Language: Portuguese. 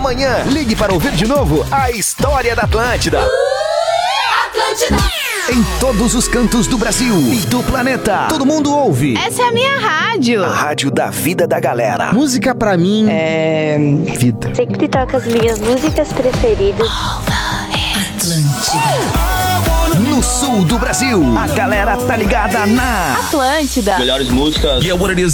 Amanhã, ligue para ouvir de novo a história da Atlântida. Em todos os cantos do Brasil e do planeta, todo mundo ouve. Essa é a minha rádio. A rádio da vida da galera. Música pra mim é vida. Sempre toca as minhas músicas preferidas. Atlântida. No sul do Brasil, a galera tá ligada na Atlântida. Melhores músicas. Yeah, what it is